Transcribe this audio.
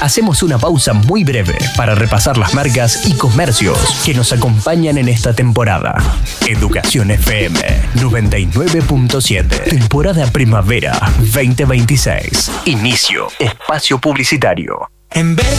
Hacemos una pausa muy breve para repasar las marcas y comercios que nos acompañan en esta temporada. Educación FM 99.7. Temporada Primavera 2026. Inicio. Espacio publicitario. En vez